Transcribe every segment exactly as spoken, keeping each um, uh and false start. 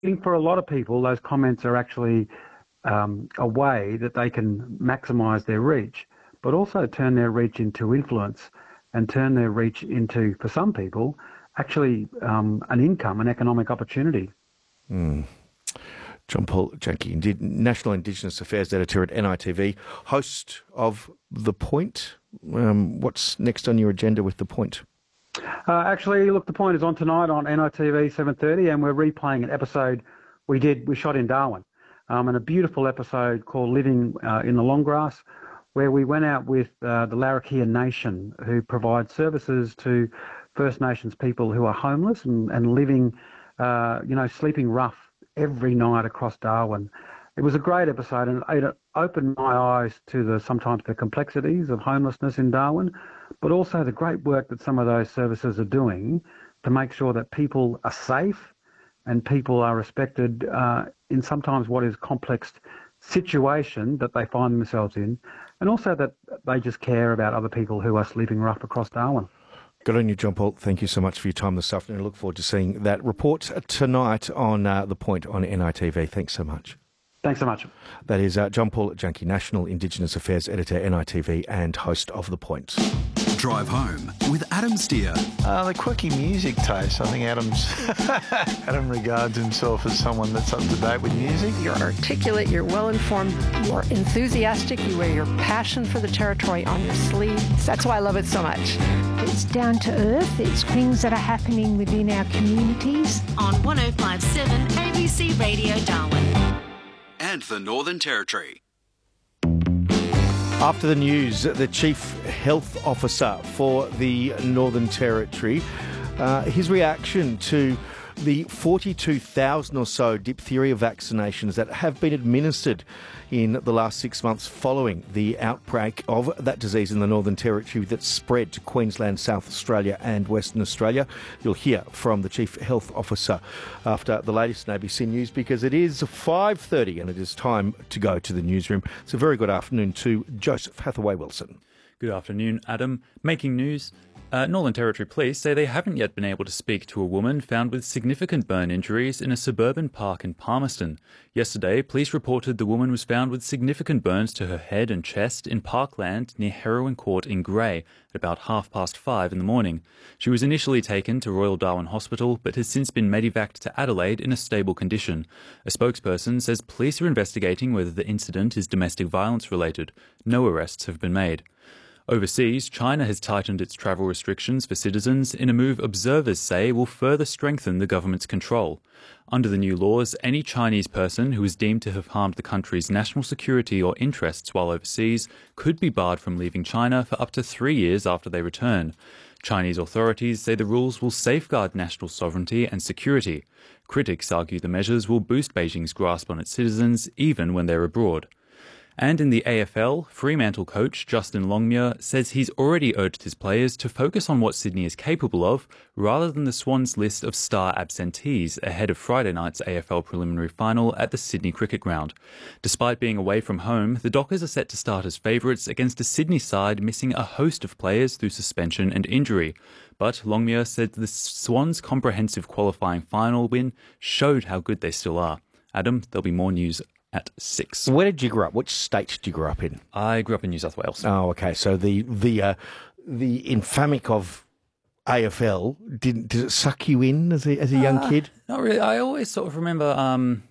think for a lot of people, those comments are actually um, a way that they can maximise their reach, but also turn their reach into influence and turn their reach into, for some people, actually um, an income, an economic opportunity. Mm. John Paul Janke, National Indigenous Affairs Editor at N I T V, host of The Point. Um, what's next on your agenda with The Point? Uh, actually, look, The Point is on tonight on N I T V seven thirty, and we're replaying an episode we did, we shot in Darwin, um, and a beautiful episode called Living uh, in the Long Grass, where we went out with uh, the Larrakia Nation, who provide services to First Nations people who are homeless and, and living, uh, you know, sleeping rough every night across Darwin. It was a great episode, and it opened my eyes to the sometimes the complexities of homelessness in Darwin, but also the great work that some of those services are doing to make sure that people are safe and people are respected uh, in sometimes what is complex situation that they find themselves in, and also that they just care about other people who are sleeping rough across Darwin. Good on you, John Paul. Thank you so much for your time this afternoon. I look forward to seeing that report tonight on uh, The Point on N I T V. Thanks so much. Thanks so much. That is uh, John Paul Janke, National Indigenous Affairs Editor, N I T V, and host of The Point. Drive Home with Adam Steer. Uh, the quirky music taste. I think Adam's Adam regards himself as someone that's up to date with music. You're articulate, you're well-informed, you're enthusiastic, you wear your passion for the territory on your sleeve. That's why I love it so much. It's down to earth. It's things that are happening within our communities. On one oh five point seven A B C Radio Darwin. And the Northern Territory. After the news, the Chief Health Officer for the Northern Territory, uh, his reaction to the forty-two thousand or so diphtheria vaccinations that have been administered in the last six months following the outbreak of that disease in the Northern Territory that spread to Queensland, South Australia and Western Australia. You'll hear from the Chief Health Officer after the latest in A B C News, because it is five thirty and it is time to go to the newsroom. So very good afternoon to Joseph Hathaway-Wilson. Good afternoon, Adam. Making news. Uh, Northern Territory Police say they haven't yet been able to speak to a woman found with significant burn injuries in a suburban park in Palmerston. Yesterday, police reported the woman was found with significant burns to her head and chest in Parkland near Heroin Court in Grey at about half past five in the morning. She was initially taken to Royal Darwin Hospital but has since been medevaced to Adelaide in a stable condition. A spokesperson says police are investigating whether the incident is domestic violence related. No arrests have been made. Overseas, China has tightened its travel restrictions for citizens in a move observers say will further strengthen the government's control. Under the new laws, any Chinese person who is deemed to have harmed the country's national security or interests while overseas could be barred from leaving China for up to three years after they return. Chinese authorities say the rules will safeguard national sovereignty and security. Critics argue the measures will boost Beijing's grasp on its citizens even when they're abroad. And in the A F L, Fremantle coach Justin Longmuir says he's already urged his players to focus on what Sydney is capable of rather than the Swans' list of star absentees ahead of Friday night's A F L preliminary final at the Sydney Cricket Ground. Despite being away from home, the Dockers are set to start as favourites against a Sydney side missing a host of players through suspension and injury. But Longmuir said the Swans' comprehensive qualifying final win showed how good they still are. Adam, there'll be more news at six. Where did you grow up? Which state did you grow up in? I grew up in New South Wales. Oh, okay. So the the uh, the infamic of A F L, did did it suck you in as a as a young uh, kid? Not really. I always sort of remember. Um,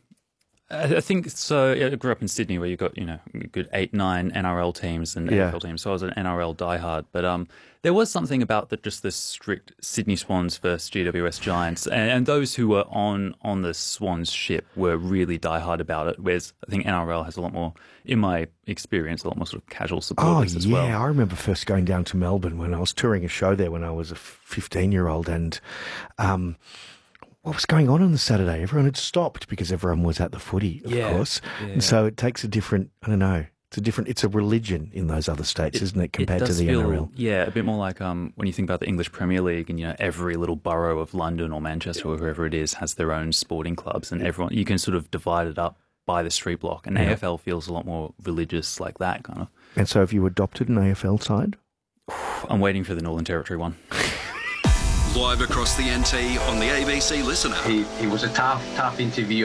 I think so. I grew up in Sydney, where you got you know a good eight, nine N R L teams and Yeah. A F L teams. So I was an N R L diehard. But um, there was something about the just the strict Sydney Swans versus G W S Giants, and, and those who were on on the Swans ship were really diehard about it. Whereas I think N R L has a lot more, in my experience, a lot more sort of casual Oh, supporters as well. yeah. I remember first going down to Melbourne when I was touring a show there when I was a fifteen-year-old, and um, what was going on on the Saturday? Everyone had stopped because everyone was at the footy, of Yeah, course. yeah. And so it takes a different, I don't know, it's a different, it's a religion in those other states, is isn't it, compared it to does the feel, N R L? Yeah, a bit more like um, when you think about the English Premier League, and you know every little borough of London or Manchester or wherever it is has their own sporting clubs, and everyone you can sort of divide it up by the street block. And Yeah. A F L feels a lot more religious, like that kind of. And so have you adopted an A F L side? I'm waiting for the Northern Territory one. Live across the N T on the A B C Listener. He, he was a tough, tough interview.